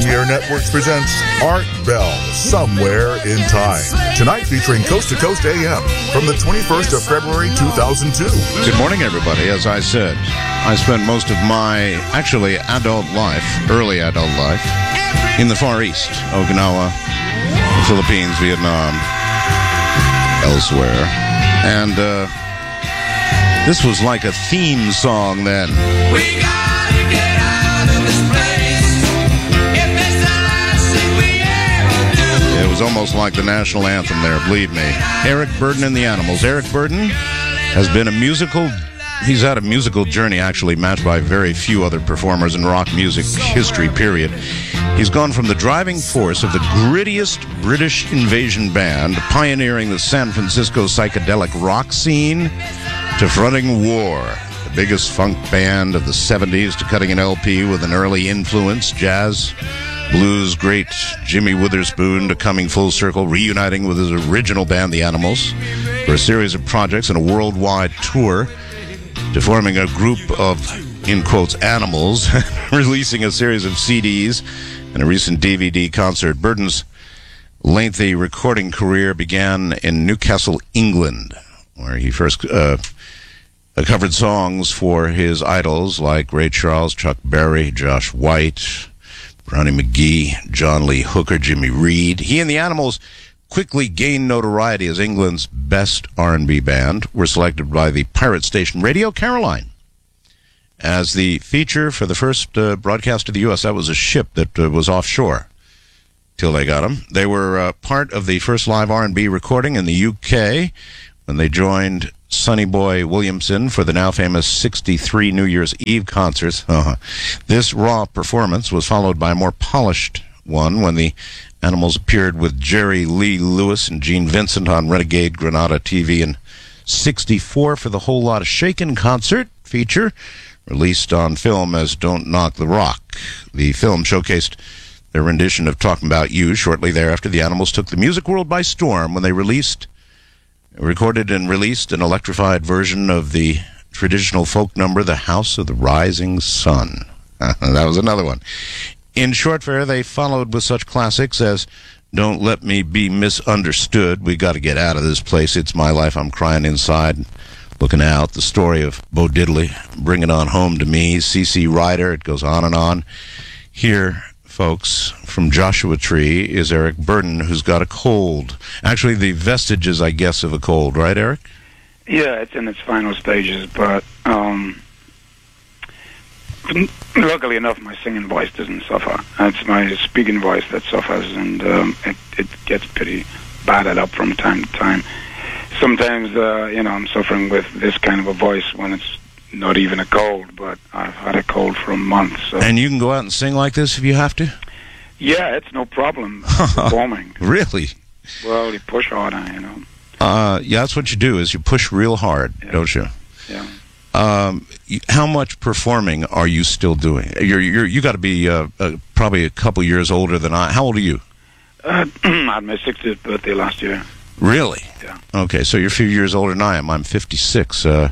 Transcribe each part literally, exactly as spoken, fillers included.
Premier Networks presents Art Bell, Somewhere in Time. Tonight featuring Coast to Coast A M from the twenty-first of February, two thousand two. Good morning, everybody. As I said, I spent most of my, actually, adult life, early adult life, in the Far East, Okinawa, the Philippines, Vietnam, elsewhere. And uh, this was like a theme song then. We gotta get out of this place. If it's the last thing we ever do. It was almost like the national anthem there, believe me. Eric Burdon and the Animals. Eric Burdon has been a musical, he's had a musical journey actually matched by very few other performers in rock music history, period. He's gone from the driving force of the grittiest British invasion band, pioneering the San Francisco psychedelic rock scene, to fronting War, the biggest funk band of the seventies, to cutting an L P with an early influence, jazz, blues great Jimmy Witherspoon, to coming full circle, reuniting with his original band, The Animals, for a series of projects and a worldwide tour, to forming a group of, in quotes, animals, releasing a series of C Ds and a recent D V D concert. Burdon's lengthy recording career began in Newcastle, England, where he first uh, covered songs for his idols like Ray Charles, Chuck Berry, Josh White, Brownie McGhee, John Lee Hooker, Jimmy Reed. He and the Animals quickly gained notoriety as England's best R and B band, were selected by the pirate station Radio Caroline as the feature for the first uh, broadcast to the U S That was a ship that uh, was offshore till they got them. They were uh, part of the first live R and B recording in the U K when they joined Sonny Boy Williamson for the now famous sixty-three New Year's Eve concerts. Uh-huh. This raw performance was followed by a more polished one when the Animals appeared with Jerry Lee Lewis and Gene Vincent on Renegade Granada T V in sixty-four for the Whole Lotta Shakin' concert feature, released on film as Don't Knock the Rock. The film showcased their rendition of Talking About You. Shortly thereafter, the Animals took the music world by storm when they released, recorded and released an electrified version of the traditional folk number, The House of the Rising Sun. That was another one. In short fare, they followed with such classics as Don't Let Me Be Misunderstood, We Gotta Get Out of This Place, It's My Life, I'm Crying Inside, Looking Out, The Story of Bo Diddley, Bring It On Home to Me, C C Rider, it goes on and on. Here, folks, from Joshua Tree is Eric Burdon, who's got a cold. Actually, the vestiges, I guess, of a cold, right, Eric? Yeah, it's in its final stages, but um, luckily enough, my singing voice doesn't suffer. It's my speaking voice that suffers, and um, it, it gets pretty battered up from time to time. Sometimes, uh, you know, I'm suffering with this kind of a voice when it's not even a cold, but I've had a cold for a month. So. And you can go out and sing like this if you have to? Yeah, it's no problem performing. Really? Well, you push harder, you know. Uh, yeah, that's what you do, is you push real hard, yeah. Don't you? Yeah. Um, how much performing are you still doing? You're, you're, you got to be uh, uh, probably a couple years older than I. How old are you? Uh, I had my sixtieth birthday last year. Really? Yeah. Okay, so you're a few years older than I am. I'm fifty-six. Uh,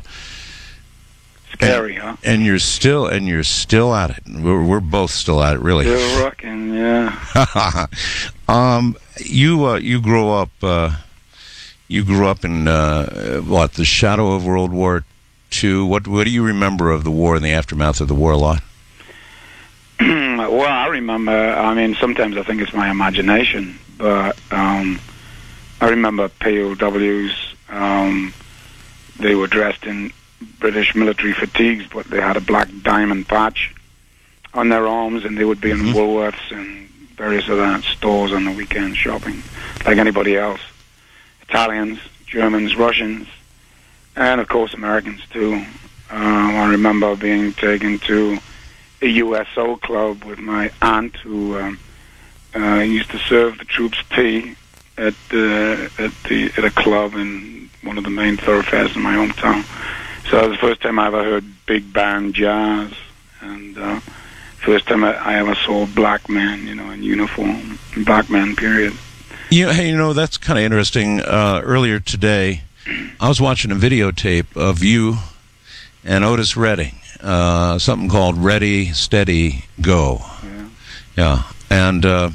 Scary, and, huh? And you're still, and you're still at it. We're, we're both still at it, really. Still rocking, yeah. um, you, uh, you grew up, uh, you grew up in uh, what, the shadow of World War Two. What, what do you remember of the war and the aftermath of the war a lot? Well, I remember. I mean, sometimes I think it's my imagination, but um, I remember P O Ws. Um, they were dressed in British military fatigues, but they had a black diamond patch on their arms, and they would be mm-hmm. in Woolworths and various other stores on the weekend shopping, like anybody else. Italians, Germans, Russians, and of course Americans too. Um, I remember being taken to a U S O club with my aunt, who um, uh, used to serve the troops tea at the at the at a club in one of the main thoroughfares in my hometown. So that was the first time I ever heard big band jazz, and uh, first time I, I ever saw a black man, you know, in uniform, black man, period. You know, hey, you know, that's kind of interesting. Uh, earlier today, I was watching a videotape of you and Otis Redding, uh, something called Ready, Steady, Go. Yeah. Yeah. and uh,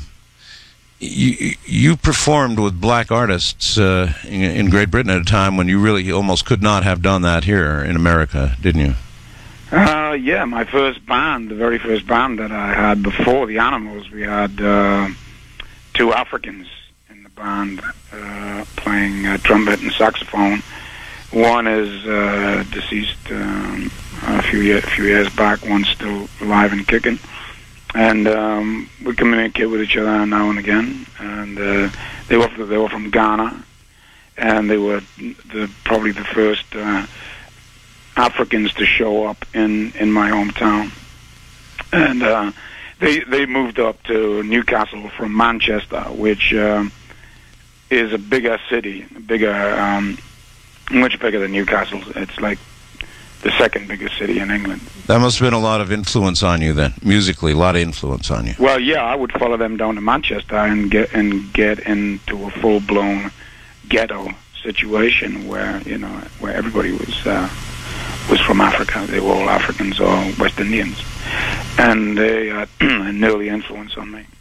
you you performed with black artists uh, in, in Great Britain at a time when you really almost could not have done that here in America, didn't you? Uh, yeah, my first band, the very first band that I had before the Animals, we had uh, two Africans in the band uh, playing uh, trumpet and saxophone. One is uh, deceased um, a few year, a few years back. One's still alive and kicking. And um, we communicate with each other now and again. And uh, they were they were from Ghana, and they were the, probably the first uh, Africans to show up in, in my hometown. And uh, they they moved up to Newcastle from Manchester, which uh, is a bigger city, bigger, um, much bigger than Newcastle. It's like the second biggest city in England. That must have been a lot of influence on you then, musically, a lot of influence on you. Well, yeah, I would follow them down to Manchester and get and get into a full-blown ghetto situation where you know where everybody was uh, was from Africa. They were all Africans or West Indians, and they had an early influence on me.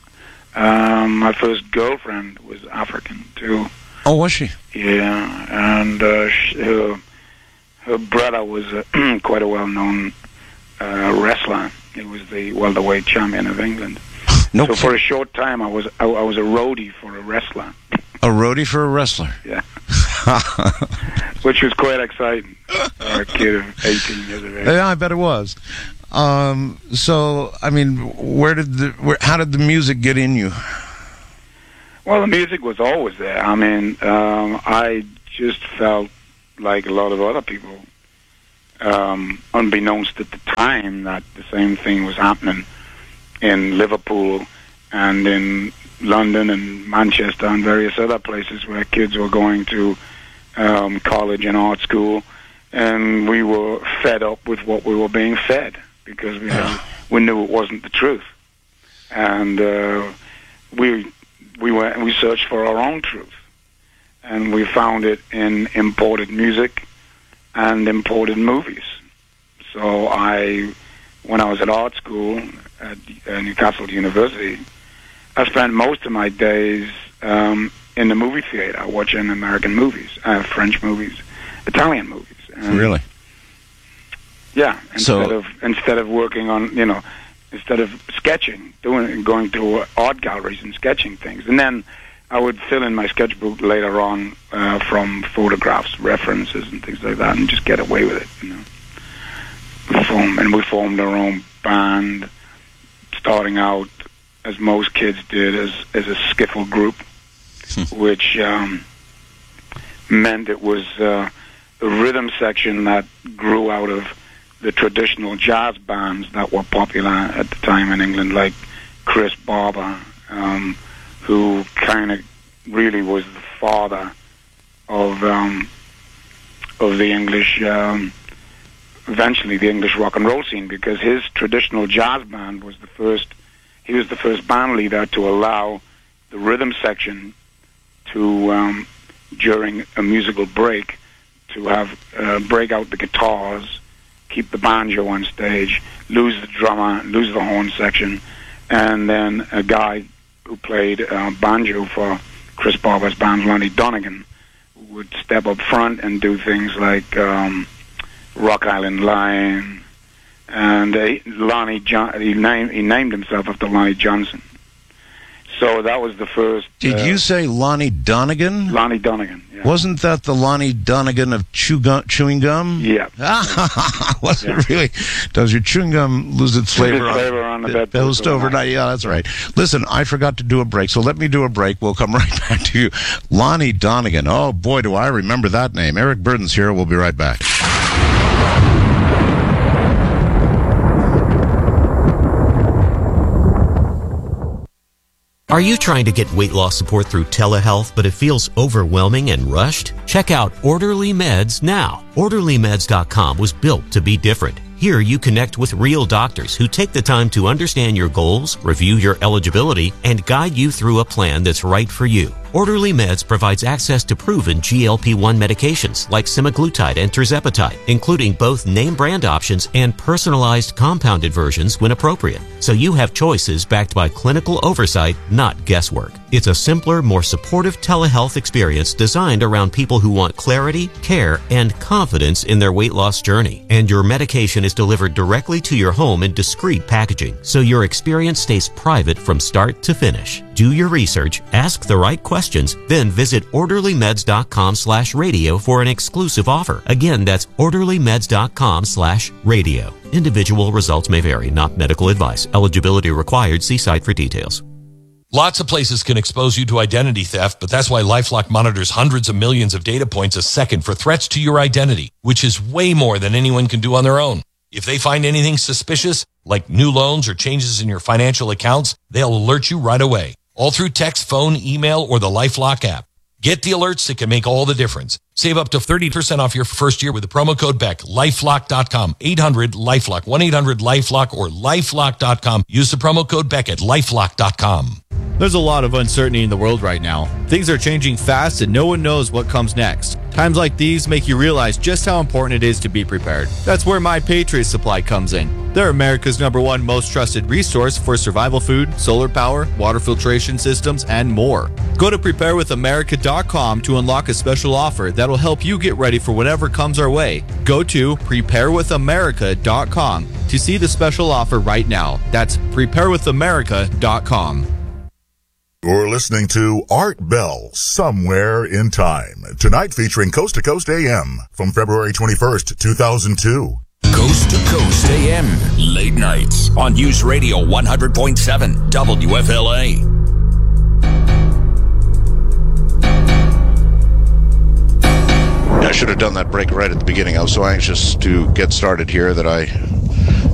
Um, my first girlfriend was African too. Oh, was she? Yeah, and uh, she, her. Her brother was uh, quite a well-known uh, wrestler. He was the welterweight champion of England. No so kid- for a short time, I was I, I was a roadie for a wrestler. A roadie for a wrestler? Yeah, which was quite exciting for a kid of eighteen years of age. Yeah, I bet it was. Um, so, I mean, where did the where, how did the music get in you? Well, the music was always there. I mean, um, I just felt like a lot of other people, um, unbeknownst at the time, that the same thing was happening in Liverpool and in London and Manchester and various other places where kids were going to um, college and art school, and we were fed up with what we were being fed because we had, we knew it wasn't the truth, and uh, we we went we searched for our own truth. And we found it in imported music and imported movies. So I, when I was at art school at uh, Newcastle University, I spent most of my days um, in the movie theater watching American movies, uh, French movies, Italian movies. And Really? yeah. Instead So- of instead of working on, you know, instead of sketching, doing going to art galleries and sketching things, and then I would fill in my sketchbook later on uh, from photographs, references, and things like that, and just get away with it. You know, we formed, and we formed our own band, starting out as most kids did as as a skiffle group, which um, meant it was uh, a rhythm section that grew out of the traditional jazz bands that were popular at the time in England, like Chris Barber. Um, who kind of really was the father of um, of the English, um, eventually the English rock and roll scene, because his traditional jazz band was the first, he was the first band leader to allow the rhythm section to, um, during a musical break, to have, uh, break out the guitars, keep the banjo on stage, lose the drummer, lose the horn section, and then a guy who played uh, banjo for Chris Barber's band, Lonnie Donegan, would step up front and do things like um, Rock Island Line, and uh, Lonnie John- he named he named himself after Lonnie Johnson. So that was the first. Did uh, you say Lonnie Donegan? Lonnie Donegan? Yeah. Wasn't that the Lonnie Donegan of chew gum, chewing gum? Yeah. Was Yeah. it really? Does your chewing gum lose its flavor, its flavor on the bed bedpost post overnight? Yeah, that's right. Listen, I forgot to do a break, so let me do a break. We'll come right back to you. Lonnie Donegan. Oh, boy, do I remember that name. Eric Burden's here. We'll be right back. Are you trying to get weight loss support through telehealth, but it feels overwhelming and rushed? Check out Orderly Meds now. Orderly Meds dot com was built to be different. Here you connect with real doctors who take the time to understand your goals, review your eligibility, and guide you through a plan that's right for you. Orderly Meds provides access to proven G L P one medications like semaglutide and tirzepatide, including both name brand options and personalized compounded versions when appropriate. So you have choices backed by clinical oversight, not guesswork. It's a simpler, more supportive telehealth experience designed around people who want clarity, care, and confidence in their weight loss journey. And your medication is delivered directly to your home in discreet packaging, so your experience stays private from start to finish. Do your research, ask the right questions, then visit orderlymeds.com slash radio for an exclusive offer. Again, that's orderlymeds.com slash radio. Individual results may vary, not medical advice. Eligibility required. See site for details. Lots of places can expose you to identity theft, but that's why LifeLock monitors hundreds of millions of data points a second for threats to your identity, which is way more than anyone can do on their own. If they find anything suspicious, like new loans or changes in your financial accounts, they'll alert you right away, all through text, phone, email, or the LifeLock app. Get the alerts that can make all the difference. Save up to thirty percent off your first year with the promo code Beck. lifelock dot com, eight hundred LifeLock, one eight hundred LifeLock, or lifelock dot com. Use the promo code Beck at lifelock dot com. There's a lot of uncertainty in the world right now. Things are changing fast and no one knows what comes next. Times like these make you realize just how important it is to be prepared. That's where My Patriot Supply comes in. They're America's number one most trusted resource for survival food, solar power, water filtration systems, and more. Go to prepare with america dot com to unlock a special offer that'll help you get ready for whatever comes our way. Go to prepare with america dot com to see the special offer right now. That's prepare with america dot com. You're listening to Art Bell, Somewhere in Time. Tonight featuring Coast to Coast A M from February twenty-first, two thousand two. Coast to Coast A M, late nights on News Radio one hundred point seven W F L A. I should have done that break right at the beginning. I was so anxious to get started here that I